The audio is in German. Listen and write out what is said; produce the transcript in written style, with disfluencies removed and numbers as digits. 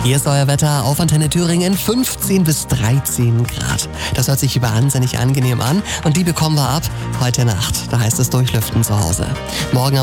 Hier ist euer Wetter auf Antenne Thüringen, 15 bis 13 Grad. Das hört sich wahnsinnig angenehm an und die bekommen wir ab heute Nacht. Da heißt es durchlüften zu Hause. Morgen